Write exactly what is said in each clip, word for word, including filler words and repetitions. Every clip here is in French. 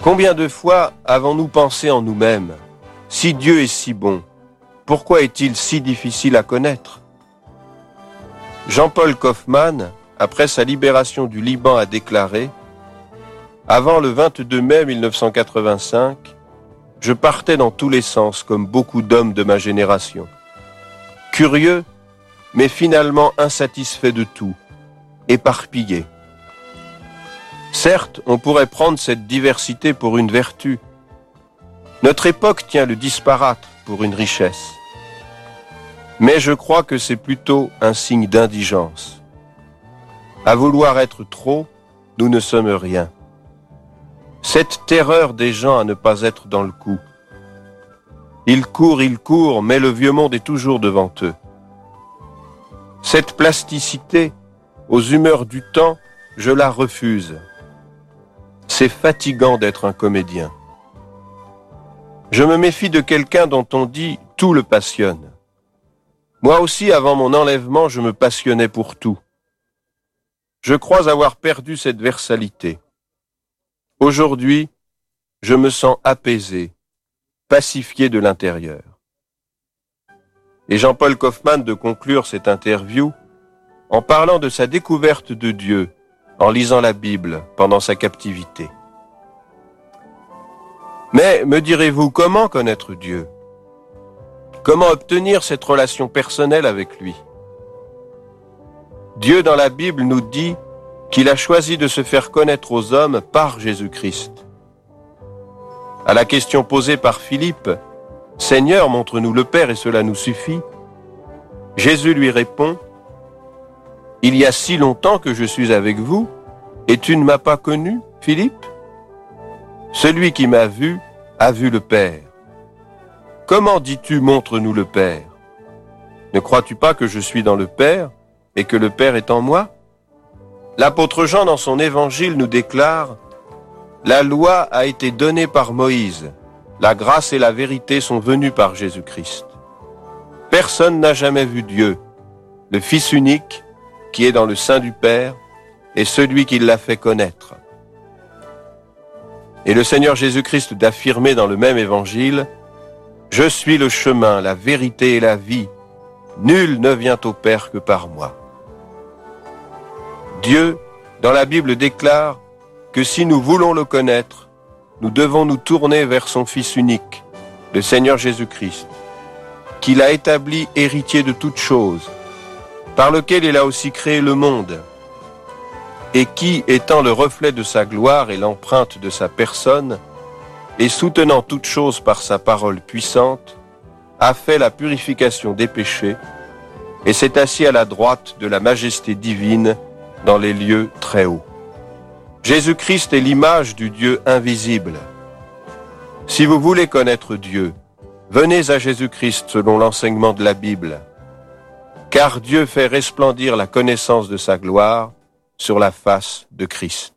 Combien de fois avons-nous pensé en nous-mêmes, si Dieu est si bon, pourquoi est-il si difficile à connaître? Jean-Paul Kaufmann, après sa libération du Liban, a déclaré « Avant le vingt-deux mai mille neuf cent quatre-vingt-cinq, je partais dans tous les sens comme beaucoup d'hommes de ma génération. Curieux, mais finalement insatisfait de tout, éparpillé. Certes, on pourrait prendre cette diversité pour une vertu. Notre époque tient le disparate pour une richesse. Mais je crois que c'est plutôt un signe d'indigence. À vouloir être trop, nous ne sommes rien. Cette terreur des gens à ne pas être dans le coup. Ils courent, ils courent, mais le vieux monde est toujours devant eux. Cette plasticité aux humeurs du temps, je la refuse. C'est fatigant d'être un comédien. Je me méfie de quelqu'un dont on dit « tout le passionne ». Moi aussi, avant mon enlèvement, je me passionnais pour tout. Je crois avoir perdu cette versalité. Aujourd'hui, je me sens apaisé, pacifié de l'intérieur. Et Jean-Paul Kaufmann de conclure cette interview en parlant de sa découverte de Dieu en lisant la Bible pendant sa captivité. Mais, me direz-vous, comment connaître Dieu? Comment obtenir cette relation personnelle avec lui? Dieu dans la Bible nous dit qu'il a choisi de se faire connaître aux hommes par Jésus-Christ. À la question posée par Philippe, « Seigneur, montre-nous le Père et cela nous suffit », Jésus lui répond, « Il y a si longtemps que je suis avec vous, et tu ne m'as pas connu, Philippe? Celui qui m'a vu a vu le Père. Comment dis-tu, montre-nous le Père? Ne crois-tu pas que je suis dans le Père et que le Père est en moi? » L'apôtre Jean, dans son évangile, nous déclare « La loi a été donnée par Moïse, la grâce et la vérité sont venues par Jésus-Christ. Personne n'a jamais vu Dieu, le Fils unique, qui est dans le sein du Père, et celui qui l'a fait connaître. » Et le Seigneur Jésus-Christ d'affirmer dans le même évangile « Je suis le chemin, la vérité et la vie. Nul ne vient au Père que par moi. » Dieu, dans la Bible, déclare que si nous voulons le connaître, nous devons nous tourner vers son Fils unique, le Seigneur Jésus-Christ, qu'il a établi héritier de toutes choses, par lequel il a aussi créé le monde, et qui, étant le reflet de sa gloire et l'empreinte de sa personne, et soutenant toutes choses par sa parole puissante, a fait la purification des péchés, et s'est assis à la droite de la majesté divine dans les lieux très hauts. Jésus-Christ est l'image du Dieu invisible. Si vous voulez connaître Dieu, venez à Jésus-Christ selon l'enseignement de la Bible, car Dieu fait resplendir la connaissance de sa gloire sur la face de Christ.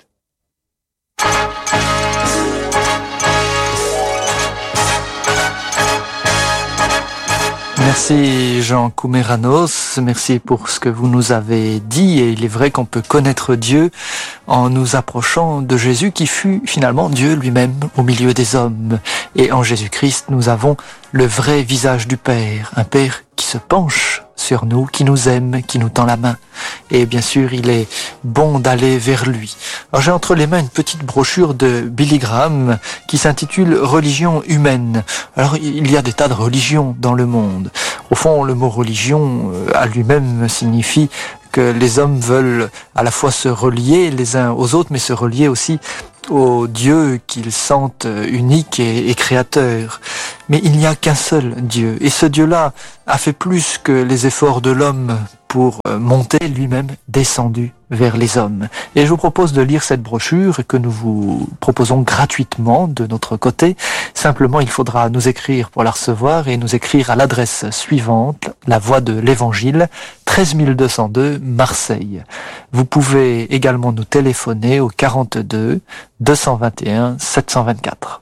Merci Jean Koumeranos, merci pour ce que vous nous avez dit, et il est vrai qu'on peut connaître Dieu en nous approchant de Jésus qui fut finalement Dieu lui-même au milieu des hommes. Et en Jésus-Christ, nous avons le vrai visage du Père, un Père qui se penche sur nous, qui nous aime, qui nous tend la main. Et bien sûr, il est bon d'aller vers lui. Alors j'ai entre les mains une petite brochure de Billy Graham qui s'intitule « Religion humaine ». Alors il y a des tas de religions dans le monde. Au fond, le mot religion à lui-même signifie que les hommes veulent à la fois se relier les uns aux autres, mais se relier aussi au Dieu qu'ils sentent unique et, et créateur. Mais il n'y a qu'un seul Dieu. Et ce Dieu-là a fait plus que les efforts de l'homme pour monter lui-même descendu vers les hommes. Et je vous propose de lire cette brochure que nous vous proposons gratuitement de notre côté. Simplement, il faudra nous écrire pour la recevoir et nous écrire à l'adresse suivante, La Voix de l'Évangile, treize mille deux cent deux, Marseille. Vous pouvez également nous téléphoner au quarante-deux deux cent vingt et un sept cent vingt-quatre.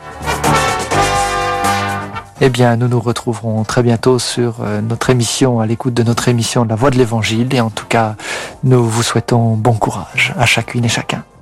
Eh bien, nous nous retrouverons très bientôt sur notre émission, à l'écoute de notre émission La Voix de l'Évangile. Et en tout cas, nous vous souhaitons bon courage à chacune et chacun.